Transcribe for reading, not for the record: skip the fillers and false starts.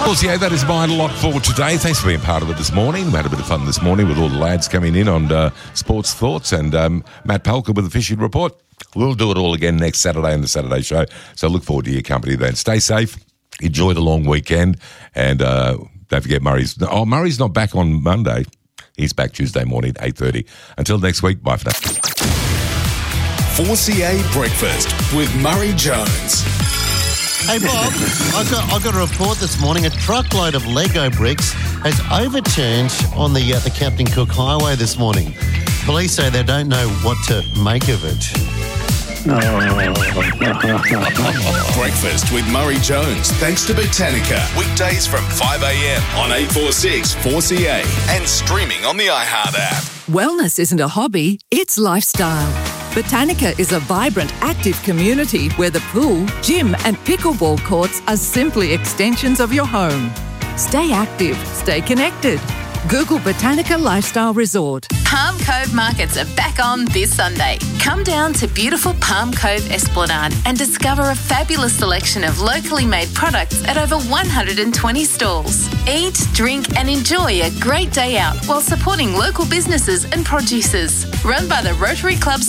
Well, yeah, that is my lot for today. Thanks for being part of it this morning. We had a bit of fun this morning with all the lads coming in on Sports Thoughts and Matt Palker with the Fishing Report. We'll do it all again next Saturday on the Saturday Show. So look forward to your company then. Stay safe. Enjoy the long weekend. And don't forget Murray's not back on Monday. He's back Tuesday morning, 8:30. Until next week, bye for now. 4CA Breakfast with Murray Jones. Hey Bob, I got a report this morning. A truckload of Lego bricks has overturned on the Captain Cook Highway this morning. Police say they don't know what to make of it. Breakfast with Murray Jones, thanks to Botanica. Weekdays from 5 a.m. on 846 4CA and streaming on the iHeart app. Wellness isn't a hobby, it's lifestyle. Botanica is a vibrant, active community where the pool, gym and pickleball courts are simply extensions of your home. Stay active, stay connected. Google Botanica Lifestyle Resort. Palm Cove Markets are back on this Sunday. Come down to beautiful Palm Cove Esplanade and discover a fabulous selection of locally made products at over 120 stalls. Eat, drink and enjoy a great day out while supporting local businesses and producers. Run by the Rotary Club